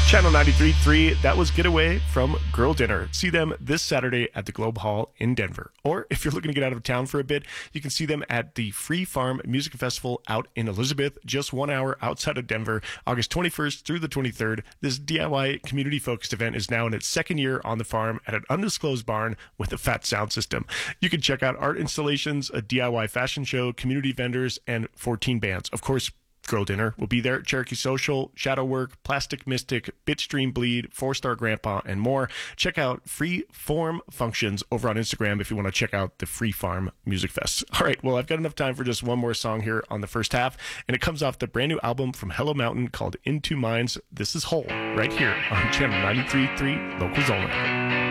Channel 93.3, that was Getaway from Girl Dinner. See them this Saturday at the Globe Hall in Denver. Or if you're looking to get out of town for a bit, you can see them at the Free Farm Music Festival out in Elizabeth, just 1 hour outside of Denver, August 21st through the 23rd. This DIY community-focused event is now in its second year on the farm at an undisclosed barn with a fat sound system. You can check out art installations, a DIY fashion show, community vendors, and 14 bands. Of course, Girl Dinner will be there. Cherokee Social, Shadow Work, Plastic Mystic, Bitstream Bleed, 4-Star Grandpa, and more. Check out Free Form Functions over on Instagram if you want to check out the Free Farm Music Fest. All right, well, I've got enough time for just one more song here on the first half, and it comes off the brand new album from Hello Mountain called Into Minds. This is Whole, right here on Channel 93.3 Locals Only.